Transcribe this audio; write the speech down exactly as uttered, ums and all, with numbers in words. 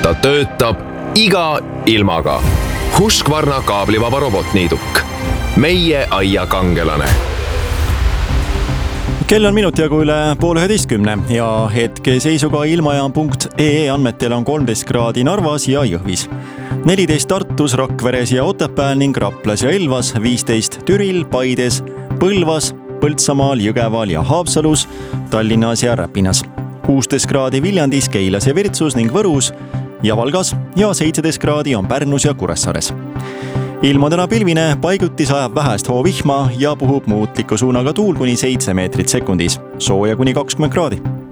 ta töötab iga ilmaga. Husqvarna kaablivaba robotniiduk. Meie aia kangelane. Kell on minut jagu üle pool üheteistkümne ja hetke seisuga ilmajaam punkt ee andmetel on kolmteist kraadi Narvas ja Jõhvis. neliteist Tartus, Rakveres ja Otepääl ning Raplas ja Elvas, viisteist Türil, Paides, Põlvas, Põltsamaal, Jõgeval ja Haapsalus, Tallinnas ja Räpinas. kuusteist kraadi Viljandis, Keilas ja Virtsus ning Võrus ja Valgas ja seitseteist kraadi on Pärnus ja Kuressaares. Ilm on täna pilvine, paiguti sajab vähest hoovihma ja puhub muutliku suunaga tuul kuni seitse meetrit sekundis, sooja kuni kakskümmend kraadi.